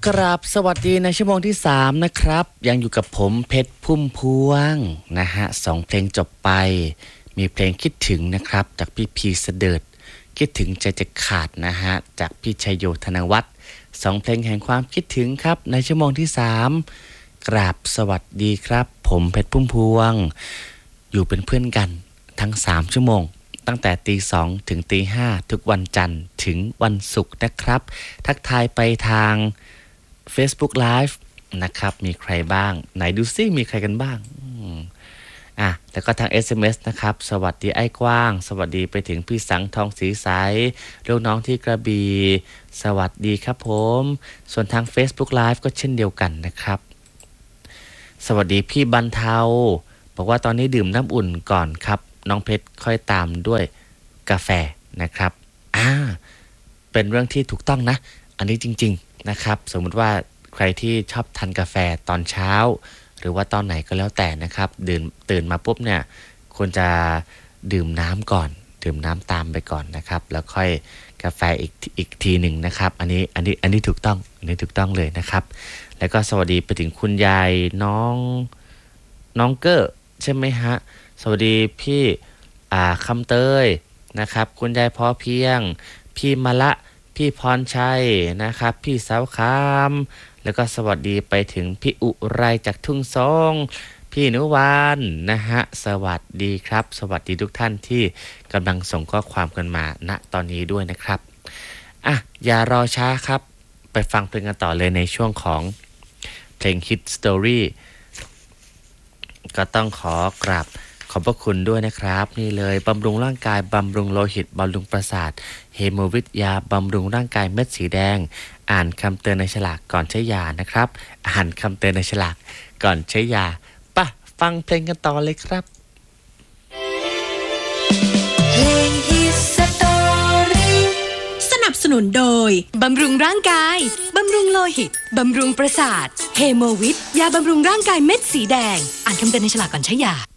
กราบสวัสดีในชั่วโมงที่3นะครับยังอยู่กับผมเพชรพุ่มพวงนะฮะ2เพลงจบไปมีเพลงคิดถึงนะครับจากพี่พีเสดิร์ดคิดถึงใจจะขาดนะฮะจากพี่ชัยโยธนวัฒน์2เพลงแห่งความคิดถึงครับในชั่วโมงที่3กราบสวัสดีครับผมเพชรพุ่มพวงอยู่เป็นเพื่อนกันทั้ง3ชั่วโมงตั้งแต่ตี 2 ถึงตี 5ทุกวันจันทร์ถึงวันศุกร์นะครับทักทายไปทาง Facebook Live นะครับมีใครบ้างไหนดูซิมีใครกันบ้างแล้วก็ทาง SMS นะครับสวัสดีไอ้กว้างสวัสดีไปถึงพี่สังทองสีใสลูกน้องที่กระบี่สวัสดีครับผมส่วนทาง Facebook Live ก็เช่นเดียวกันนะครับสวัสดีพี่บรรเทาบอกว่าตอนนี้ดื่มน้ำอุ่นก่อนครับน้องเพชรค่อยตามด้วยกาแฟนะครับเป็นเรื่องที่ถูกต้องนะอันนี้จริงๆนะครับสมมุติว่าใครที่ชอบทานกาแฟตอนเช้าหรือว่าตอนไหนก็แล้วแต่นะครับตื่นมาปุ๊บเนี่ยควรจะดื่มน้ำก่อนดื่มน้ำตามไปก่อนนะครับแล้วค่อยกาแฟอีกทีหนึ่งนะครับอันนี้ถูกต้องเลยนะครับแล้วก็สวัสดีไปถึงคุณยายน้องเกอร์ใช่ไหมฮะสวัสดีพี่คำเตยนะครับคุณยายพอเพียงพี่มะละพี่พรชัยนะครับพี่สาวคามแล้วก็สวัสดีไปถึงพี่อุไรจากทุ่งซองพี่นุวานนะฮะสวัสดีครับสวัสดีทุกท่านที่กำลังส่งข้อความกันมาณตอนนี้ด้วยนะครับอย่ารอช้าครับไปฟังเพลงกันต่อเลยในช่วงของเพลง Hit Story ก็ต้องขอกราบขอบพระคุณด้วยนะครับนี่เลยบำรุงร่างกายบำรุงโลหิตบำรุงประสาทเฮโมวิทยาบำรุงร่างกายเม็ดสีแดงอ่านคำเตือนในฉลากก่อนใช้ยานะครับอ่านคำเตือนในฉลากก่อนใช้ยาป่ะฟังเพลงกันต่อเลยครับเพลง Hit Story สนับสนุนโดยบำรุงร่างกายบำรุงโลหิตบำรุงประสาทเฮโมวิทยาบำรุงร่างกายเม็ดสีแดงอ่านคำเตือนในฉลากก่อนใช้ยา